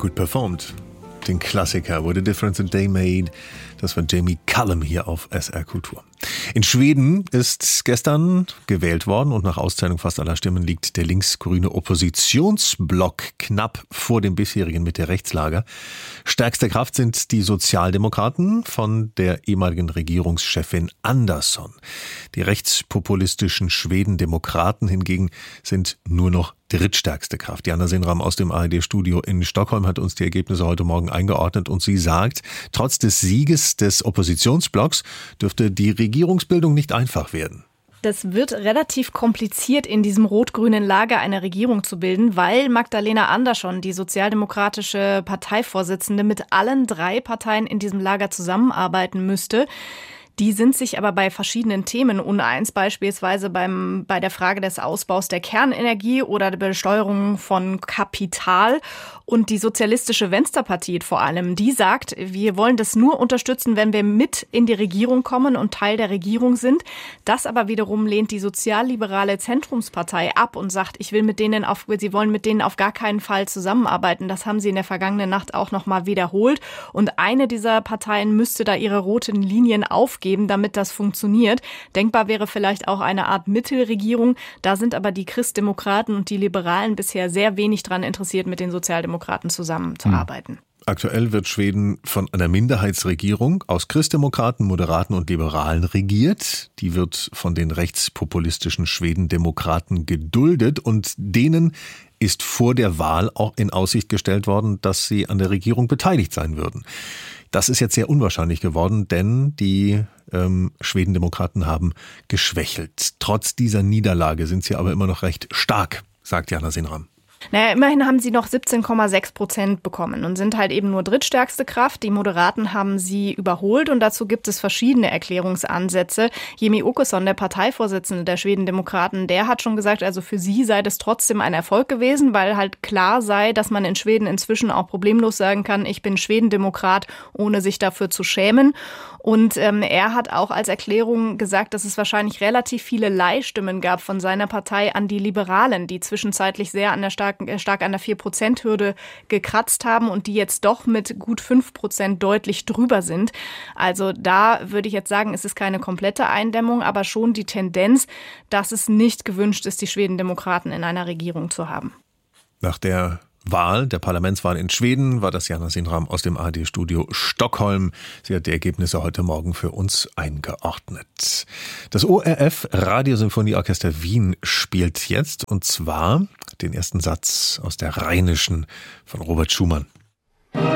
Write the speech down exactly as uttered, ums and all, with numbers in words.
gut performt. Den Klassiker What a Difference a Day Made. Das war Jamie Cullum hier auf S R Kultur. In Schweden ist gestern gewählt worden und nach Auszählung fast aller Stimmen liegt der linksgrüne Oppositionsblock knapp vor dem bisherigen Mitte-Rechtslager. Stärkste Kraft sind die Sozialdemokraten von der ehemaligen Regierungschefin Andersson. Die rechtspopulistischen Schwedendemokraten hingegen sind nur noch drittstärkste Kraft. Jana Sinram aus dem A R D-Studio in Stockholm hat uns die Ergebnisse heute Morgen eingeordnet und sie sagt, trotz des Sieges des Oppositionsblocks dürfte die Regierungsbildung nicht einfach werden. Das wird relativ kompliziert, in diesem rot-grünen Lager eine Regierung zu bilden, weil Magdalena Andersson, die sozialdemokratische Parteivorsitzende, mit allen drei Parteien in diesem Lager zusammenarbeiten müsste. Die sind sich aber bei verschiedenen Themen uneins, beispielsweise beim, bei der Frage des Ausbaus der Kernenergie oder der Besteuerung von Kapital. Und die sozialistische Venstrepartie vor allem, die sagt, wir wollen das nur unterstützen, wenn wir mit in die Regierung kommen und Teil der Regierung sind. Das aber wiederum lehnt die sozialliberale Zentrumspartei ab und sagt, ich will mit denen auf, sie wollen mit denen auf gar keinen Fall zusammenarbeiten. Das haben sie in der vergangenen Nacht auch nochmal wiederholt. Und eine dieser Parteien müsste da ihre roten Linien aufgeben, damit das funktioniert. Denkbar wäre vielleicht auch eine Art Mittelregierung. Da sind aber die Christdemokraten und die Liberalen bisher sehr wenig daran interessiert, mit den Sozialdemokraten zusammenzuarbeiten. Aktuell wird Schweden von einer Minderheitsregierung aus Christdemokraten, Moderaten und Liberalen regiert. Die wird von den rechtspopulistischen Schwedendemokraten geduldet und denen ist vor der Wahl auch in Aussicht gestellt worden, dass sie an der Regierung beteiligt sein würden. Das ist jetzt sehr unwahrscheinlich geworden, denn die ähm, Schwedendemokraten haben geschwächelt. Trotz dieser Niederlage sind sie aber immer noch recht stark, sagt Jana Sinram. Naja, immerhin haben sie noch siebzehn Komma sechs Prozent bekommen und sind halt eben nur drittstärkste Kraft. Die Moderaten haben sie überholt und dazu gibt es verschiedene Erklärungsansätze. Jimmie Åkesson, der Parteivorsitzende der Schwedendemokraten, der hat schon gesagt, also für sie sei das trotzdem ein Erfolg gewesen, weil halt klar sei, dass man in Schweden inzwischen auch problemlos sagen kann, ich bin Schwedendemokrat, ohne sich dafür zu schämen. Und ähm, er hat auch als Erklärung gesagt, dass es wahrscheinlich relativ viele Leihstimmen gab von seiner Partei an die Liberalen, die zwischenzeitlich sehr an der stark, äh, stark an der vier Prozent Hürde gekratzt haben und die jetzt doch mit gut fünf Prozent deutlich drüber sind. Also da würde ich jetzt sagen, es ist keine komplette Eindämmung, aber schon die Tendenz, dass es nicht gewünscht ist, die Schwedendemokraten in einer Regierung zu haben. Nach der Wahl, der Parlamentswahl in Schweden, war das Jana Sinram aus dem A R D-Studio Stockholm. Sie hat die Ergebnisse heute Morgen für uns eingeordnet. Das O R F Radiosymphonieorchester Wien spielt jetzt, und zwar den ersten Satz aus der Rheinischen von Robert Schumann.